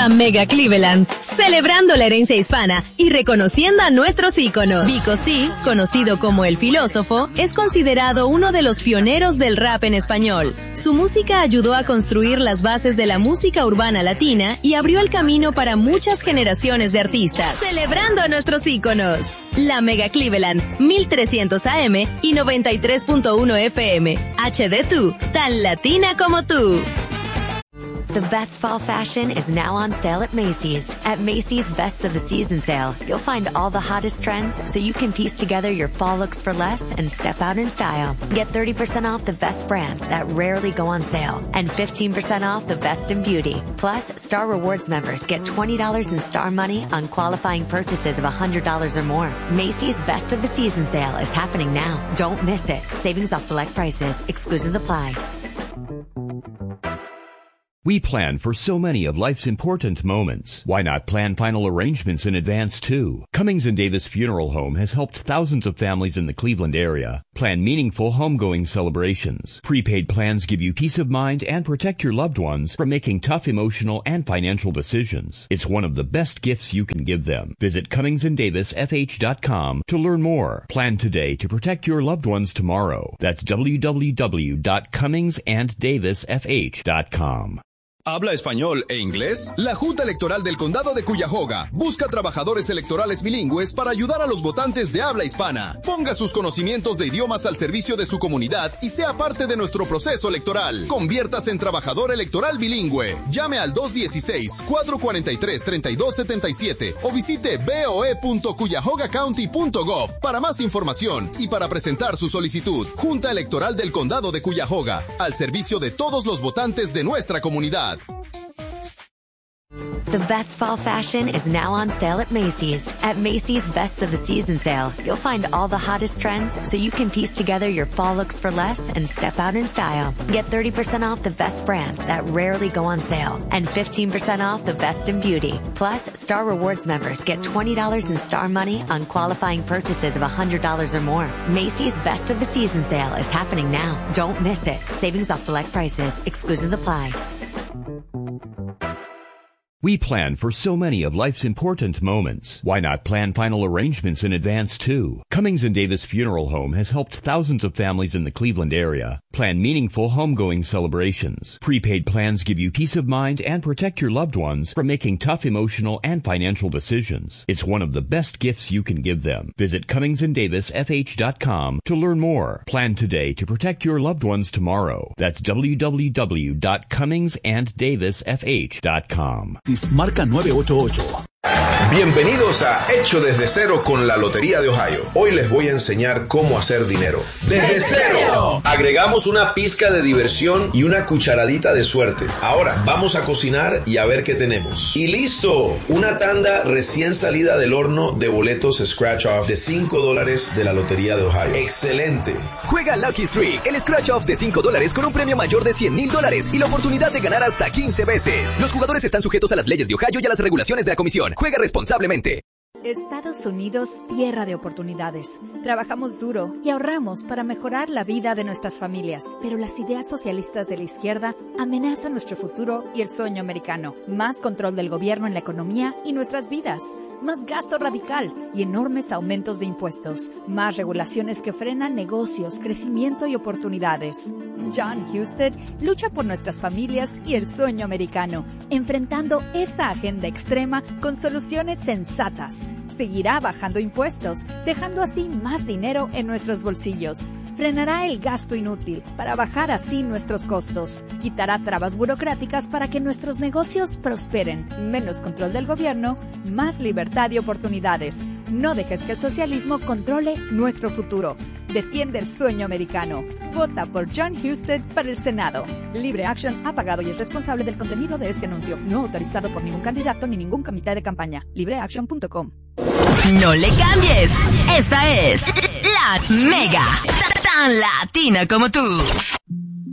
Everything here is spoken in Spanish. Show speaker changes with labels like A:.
A: La Mega Cleveland, celebrando la herencia hispana y reconociendo a nuestros íconos. Vico C, conocido como el filósofo, es considerado uno de los pioneros del rap en español. Su música ayudó a construir las bases de la música urbana latina y abrió el camino para muchas generaciones de artistas. Celebrando a nuestros íconos. La Mega Cleveland, 1300 AM y 93.1 FM. HD2, tan latina como tú.
B: The best fall fashion is now on sale at Macy's. At Macy's Best of the Season sale, you'll find all the hottest trends so you can piece together your fall looks for less and step out in style. Get 30% off the best brands that rarely go on sale and 15% off the best in beauty. Plus, Star Rewards members get $20 in Star Money on qualifying purchases of $100 or more. Macy's Best of the Season sale is happening now. Don't miss it. Savings off select prices. Exclusions apply.
C: We plan for so many of life's important moments. Why not plan final arrangements in advance, too? Cummings & Davis Funeral Home has helped thousands of families in the Cleveland area plan meaningful homegoing celebrations. Prepaid plans give you peace of mind and protect your loved ones from making tough emotional and financial decisions. It's one of the best gifts you can give them. Visit CummingsandDavisFH.com to learn more. Plan today to protect your loved ones tomorrow. That's www.CummingsandDavisFH.com.
D: ¿Habla español e inglés? La Junta Electoral del Condado de Cuyahoga busca trabajadores electorales bilingües para ayudar a los votantes de habla hispana. Ponga sus conocimientos de idiomas al servicio de su comunidad y sea parte de nuestro proceso electoral. Conviértase en trabajador electoral bilingüe. Llame al 216-443-3277 o visite boe.cuyahogacounty.gov para más información y para presentar su solicitud. Junta Electoral del Condado de Cuyahoga, al servicio de todos los votantes de nuestra comunidad.
B: The best fall fashion is now on sale at Macy's. At Macy's Best of the Season sale, you'll find all the hottest trends so you can piece together your fall looks for less and step out in style. Get 30% off the best brands that rarely go on sale and 15% off the best in beauty. Plus, Star Rewards members get $20 in Star Money on qualifying purchases of $100 or more. Macy's Best of the Season sale is happening now. Don't miss it. Savings off select prices. Exclusions apply.
C: We plan for so many of life's important moments. Why not plan final arrangements in advance, too? Cummings & Davis Funeral Home has helped thousands of families in the Cleveland area plan meaningful homegoing celebrations. Prepaid plans give you peace of mind and protect your loved ones from making tough emotional and financial decisions. It's one of the best gifts you can give them. Visit CummingsandDavisFH.com to learn more. Plan today to protect your loved ones tomorrow. That's www.CummingsandDavisFH.com.
E: Marca 988.
F: Bienvenidos a Hecho desde cero con la Lotería de Ohio. Hoy les voy a enseñar cómo hacer dinero. ¡Desde cero! Agregamos una pizca de diversión y una cucharadita de suerte. Ahora vamos a cocinar y a ver qué tenemos. ¡Y listo! Una tanda recién salida del horno de boletos Scratch Off de $5 de la Lotería de Ohio. ¡Excelente!
E: Juega Lucky Streak, el Scratch Off de $5 con un premio mayor de $100,000 y la oportunidad de ganar hasta 15 veces. Los jugadores están sujetos a las leyes de Ohio y a las regulaciones de la comisión. Juega responsablemente.
G: Estados Unidos, tierra de oportunidades. Trabajamos duro y ahorramos para mejorar la vida de nuestras familias. Pero las ideas socialistas de la izquierda amenazan nuestro futuro y el sueño americano. Más control del gobierno en la economía y nuestras vidas. Más gasto radical y enormes aumentos de impuestos. Más regulaciones que frenan negocios, crecimiento y oportunidades. John Husted lucha por nuestras familias y el sueño americano, enfrentando esa agenda extrema con soluciones sensatas. Seguirá bajando impuestos, dejando así más dinero en nuestros bolsillos. Frenará el gasto inútil para bajar así nuestros costos. Quitará trabas burocráticas para que nuestros negocios prosperen. Menos control del gobierno, más libertad y oportunidades. No dejes que el socialismo controle nuestro futuro. Defiende el sueño americano. Vota por John Husted para el Senado. Libre Action ha pagado y es responsable del contenido de este anuncio. No autorizado por ningún candidato ni ningún comité de campaña. LibreAction.com.
A: No le cambies. Esta es La Mega. Tan latina como tú.